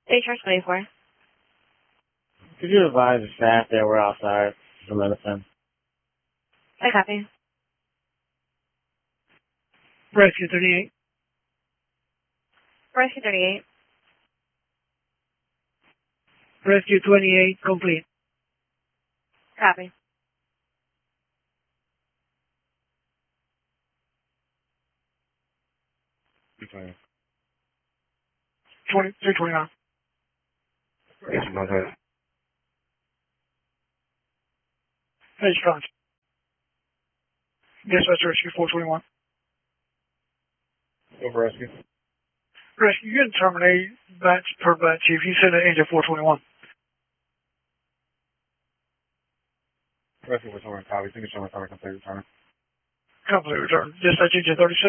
HR 24. Could you advise the staff that we're outside for medicine? I copy. Rescue 38. Rescue 38. Rescue 28, complete. Copy. Okay. 329. Hey, Scott. Dispatch Rescue 421. Go for rescue. Rescue, you can terminate batch per batch chief. You said at engine 421. Rescue return, copy. Signature return, complete return. Complete return. Dispatch engine 36.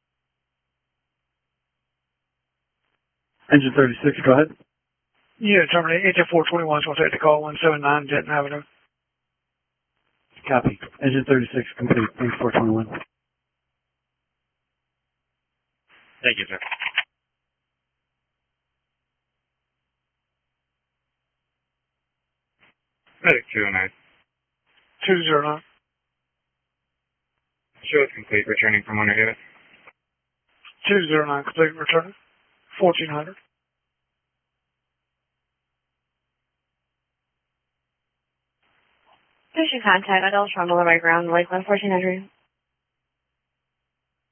Engine 36, go ahead. Yeah, terminate engine 421 is going to take the call 179 Denton Avenue. Copy. Engine 36, complete. Thanks, 421. Thank you, sir. Medic 209. 209. Show is complete, returning from under unit. 209, complete return. 1400. Station contact, adult trauma, right ground, Lakeland 1400.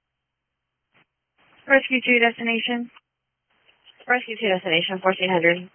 Rescue 2 destination. Rescue 2 destination 1400.